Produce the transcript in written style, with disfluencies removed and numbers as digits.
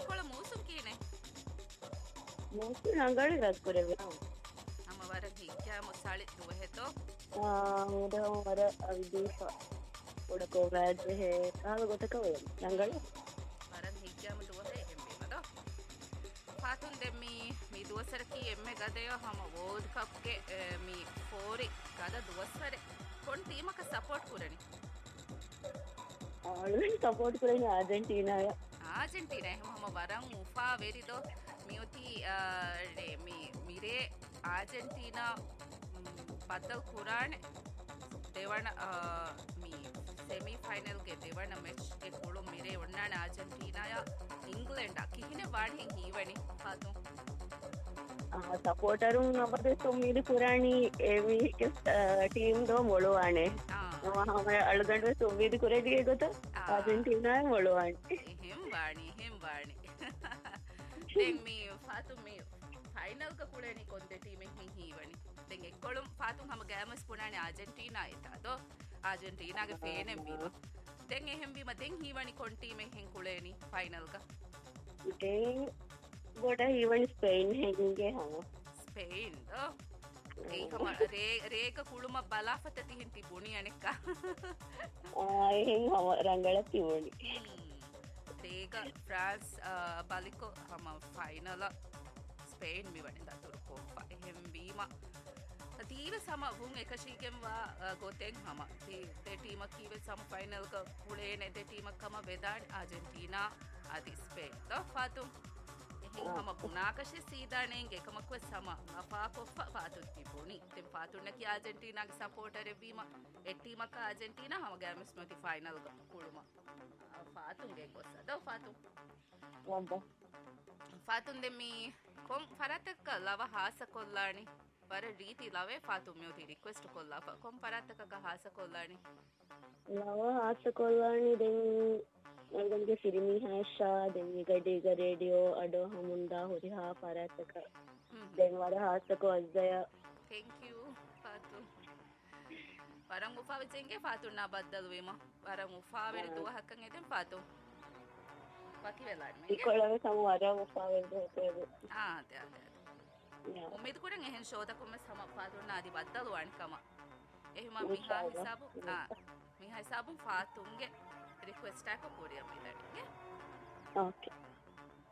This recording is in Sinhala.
කොළ මූසුම් කීනේ මූසු නංගල රත්කුරේ අම වර හික්කෑ මොසාලි දුවහෙතෝ මුදම වර අවිදීප උඩකෝ රාජ්‍ය හේ කාල ගොතක වේ නංගල වරන් හික්කෑම දුවහේ එම්බීමදෝ පාතුන් දෙමි මේ දුවසරකී එම්මෙ ගදයෝ හම වෝඩ් කප්ගේ මේ ෆෝරි ගද දුවස්වර කොන් ටීමක සපෝට් කුරණි ආලුවෙන් සපෝට් කරන්නේ ආජන්ටීනාය ආජන්ටීනා එහෙම වරන් උෆා වෙරිදෝ මියොති මිරේ ආජන්ටීනා බද්දල් කුරාණ දෙවන මී ಸೆಮಿ ಫೈನಲ್ಗೆ ದೇವಣ್ಣ ಮ್ಯಾಚ್ಗೆ ಕೊಳು ಮಿರೆ ಒಣ್ಣಾಣ ಅರ್ಜೆಂಟೀನಾಯ ಇಂಗ್ಲೆಂಡ್ ಕಿಹಿನೆ ವಾಡಿ ಹೀವಣಿ ಹಾತು ಸಪೋರ್ಟರು ನಮ್ಮದು ತೊಮ್ಮಿದು ಪುರಾಣಿ ಟೀಮ್ ದೋ ಮೊಳುವಾಣೆ ಅಳುಗಂಡು ತೊಮ್ಮಿದು ಕುರೆದಿಗೆ ಗೊತ್ತಾ ಅರ್ಜೆಂಟೀನಾ ಮೊಳುವಾಣೆ ಹೆಂಬಾಣಿ ದೆಂಗ್ ಮೀ ಫಾತು ಮೀ ಫೈನಲ್ ಕ ಕುಳೆನಿ ಕೊಂದೆ ಟೀಮ್ ಹಿ ಹೀವಣಿ ದೆಂಗ್ ಎಕ್ಕೊಳು ಫಾತು ಹಮ ಗ್ಯಾಮಸ್ ಪುಣಾಣಿ ಅರ್ಜೆಂಟೀನಾ ಆಯ್ತಾದೋ ಆರ್ಜೆಂಟೀನಾಗೆ ಫೇನೆ ಬೀಮ ದೆಂಗ್ ಎಹೆಂ ಬೀಮ ದೆಂಗ್ ಹೀವಣಿ ಕೊನ್ ಟೀಮ್ ಹೆಂ ಕುಳೇನಿ ಫೈನಲ್ ಗ ದೆಂಗ್ ಗೋಡ ಹೀವಣಿ ಸ್ಪೇನ್ ಹೆಂಗೆ ಹಮ ಸ್ಪೇನ್ ದೋ ඒ හම රේක කුළුම බලාපත තිහින්ති බුණි අනෙක්ක එහෙන් හම රංගල තිවුණි රේක ෆ්‍රාන්ස් බලිකො හම ෆයිනල ස්පේන් මිවනි දතුරු කෝපා එහෙම් බීම තීව සම වුන් එකශීකෙන්වා ගොතෙන් හම තේ ටීමක් කීවෙ සම ෆයිනල්ක පුලේ නැදේ ටීමක් කම වෙදාන් ආජෙන්ටීනා අදි ස්පේන් ද ෆාතුම් හම පුනාකශ සීදානයෙන් එකමක්ව සම අපා කොප්ප පාතුත්ති පුුණි තෙන් පාතුන්නකි ආජෙන්ටීනාගේ සපෝටරවීම එට්ටීමක ආජෙන්ටීන හම ගෑමස් නොති ෆයිනල් කුළුම පාතුන්ගේ කොස්ස ද ෆාතු ෆාතුන් දෙමි කොම් පරත්තක ලව හාස කොල්ලානි වර රීති ලවේ ෆාතුම් යෝති රික්වෙස්ට් කොල්ලා කොම් පරත්තක හාස කොල්ලානි ලව හාස කොල්ලානි දෙන් ನಲ್ಗಂಗೆ ಸಿರಿಮಿ ಹಾಶಾ ದೆಂಗಿಗಡಿಗ ರೇಡಿಯೋ ಅಡೋ ಹಮುಂದಾ ಹುರಿಹಾ ಪರಾತಕ ದೆಂವರ ಹಾಸಕ ಅಜ್ಜಯ ಥ್ಯಾಂಕ್ ಯು ಫಾತು ವರಂ ಉಫಾ ವಿಚೆಂಗೆ ಫಾತು ನಾ ಬದ್ದಲು ವೇಮ ವರಂ ಉಫಾ ವೆರಿ ದುವ ಹಕ್ಕಂ ಎದೆಂ ಫಾತು ಬಾಕಿ ವೆಲಾಡ್ ಮೆ ಇಕೊಳ್ಳವೆ ಸಮ ವರ ಉಫಾ ವೆರಿ ಹೋತೇದು ಅದೇ ಉಮೇದ್ ಕೂಡ ಎಹೆನ್ ಶೋದ ಕೊಮ್ಮೆ ಸಮ ಫಾತು ನಾ ಅದಿ ಬದ್ದಲು ಅಣ್ಕಮ ಎಹಿಮ ಮಿಹಾ ಹಿಸಾಬು ಫಾತುಂಗೆ ರಿಕ್ವೆಸ್ಟ್ ಆಕ ಪೂರಿಯಂ ಇದಕ್ಕೆ ಓಕೆ